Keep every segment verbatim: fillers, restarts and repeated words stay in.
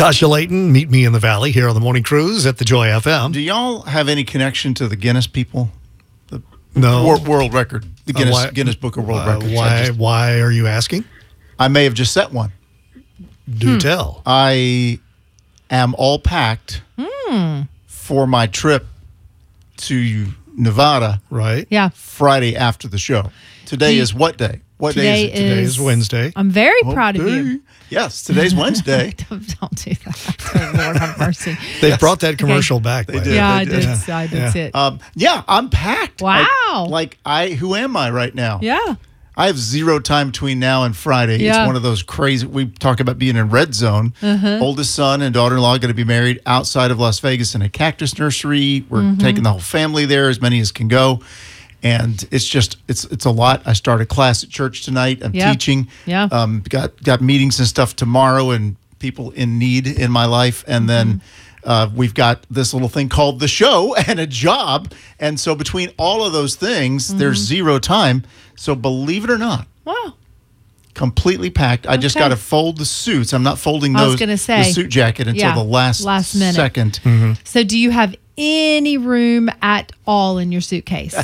Tasha Layton, meet me in the valley here on the Morning Cruise at the Joy F M. Do y'all have any connection to the Guinness people? The No. Wor- world record. The Guinness, Uh, why- Guinness Book of World Uh, Records. I, why, just- why are you asking? I may have just set one. Do tell. I am all packed for my trip to Nevada Right? Yeah. Friday after the show. Today Do you- is what day? What Today day is it? Today is Wednesday. I'm very proud of Okay. you. Yes, today's Wednesday. Don't, don't do that. Lord have mercy. They brought that commercial back. They by the did. way. Yeah, I they did. did. I did Yeah. see it. Um, yeah, I'm packed. Wow. I- like I, who am I right now? Yeah. I have zero time between now and Friday. Yeah. It's one of those crazy. We talk about being in red zone. Oldest son and daughter-in-law going to be married outside of Las Vegas in a cactus nursery. We're taking the whole family there, as many as can go, and it's just it's it's a lot. I start a class at church tonight. I'm Yeah. teaching. Yeah. Um, got got meetings and stuff tomorrow, and people in need in my life, and then. Uh, we've got this little thing called the show and a job. And so between all of those things, there's zero time. So believe it or not, Wow. completely packed. I just Okay. got to fold the suits. I'm not folding I was those gonna the say, suit jacket until yeah, the last, last minute. second. So, do you have any room at all in your suitcase?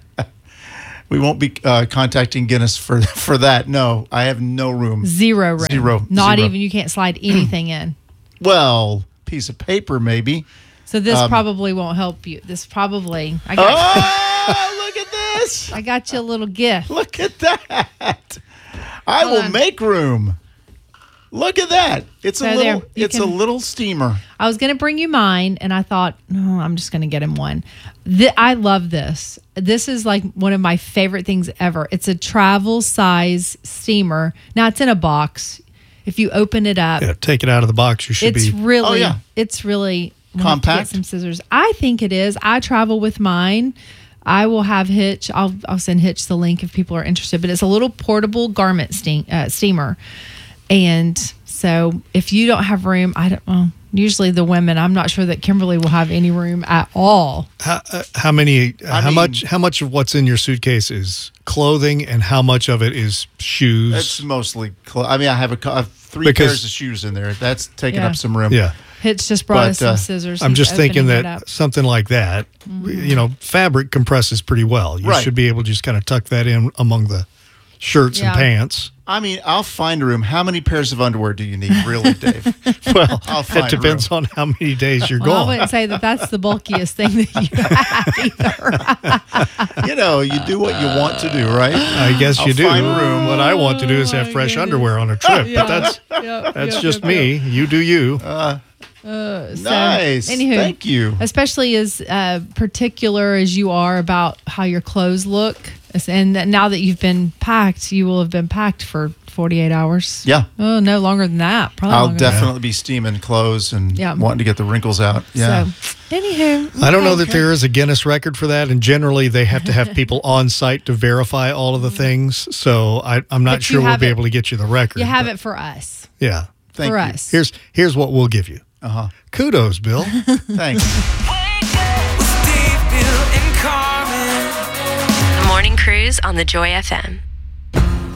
We won't be uh, contacting Guinness for for that. No, I have no room. Zero room. Zero. Not Zero. even. You can't slide anything in. Well, piece of paper maybe. So this Um, probably won't help you. This probably. I got. Oh, look at this! I got you a little gift. Look at that! I Hold will on. make room. Look at that! It's a So little. there, you It's a can- little steamer. I was going to bring you mine, and I thought, no, I'm just going to get him one. Th- I love this. This is like one of my favorite things ever. It's a travel size steamer. Now it's in a box. If you open it up, Yeah, take it out of the box. You should it's be. really, Oh, yeah. it's really I'm gonna have to Compact? Get some scissors. I think it is. I travel with mine. I will have Hitch. I'll I'll send Hitch the link if people are interested. But it's a little portable garment steam, uh, steamer, and so if you don't have room, I don't. Well, usually the women. I'm not sure that Kimberly will have any room at all. How, uh, how many? Uh, I how mean- much? How much of what's in your suitcase is clothing, and how much of it is shoes? It's mostly. Cl- I mean, I have a, co- I have three Because- pairs of shoes in there. That's taking Yeah. up some room. yeah. Hitch just brought But, us some uh, scissors. I'm He's just thinking opening it that up. Mm-hmm. something like that, you know, fabric compresses pretty well. You Right. should be able to just kind of tuck that in among the shirts Yeah. and pants. I mean, I'll find a room. How many pairs of underwear do you need, really, Dave? Well, I'll find it depends room. on how many days you're Well, I gone. wouldn't say that that's the bulkiest thing that you have either. You know, you do what you want to do, right? I guess I'll you do. find room. What I want to do is have fresh underwear on a trip, but that's that's just me. You do you. So, Nice. anywho, Thank you. Especially as uh, particular as you are about how your clothes look, and that now that you've been packed, you will have been packed for forty-eight hours. Yeah. Oh, no longer than that. Probably I'll longer than definitely be steaming clothes and Yeah. wanting to get the wrinkles out. that. Yeah. So, anywho, I don't know okay. that there is a Guinness record for that, and generally they have to have people on site to verify all of the things. So I, I'm not But you sure we'll have be it- able to get you the record. You have but it for us. Yeah. Thank for you. us. Here's here's what we'll give you. Uh huh. Kudos, Bill. Thanks. The Morning Cruise on the Joy F M.